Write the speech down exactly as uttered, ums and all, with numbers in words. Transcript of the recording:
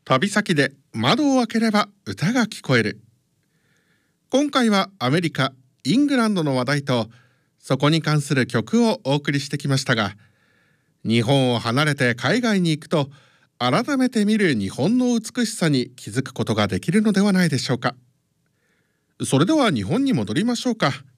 旅先で窓を開ければ歌が聞こえる。今回はアメリカ、イングランドの話題とそこに関する曲をお送りしてきましたが、日本を離れて海外に行くと改めて見る日本の美しさに気づくことができるのではないでしょうか。それでは日本に戻りましょうか。